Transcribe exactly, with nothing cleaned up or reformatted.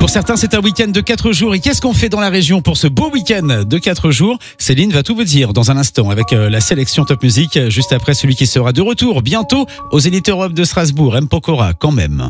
Pour certains, c'est un week-end de quatre jours. Et qu'est-ce qu'on fait dans la région pour ce beau week-end de quatre jours? Céline va tout vous dire dans un instant avec la sélection Top Music, juste après celui qui sera de retour bientôt aux Zénith Europe de Strasbourg, M. Pokora quand même.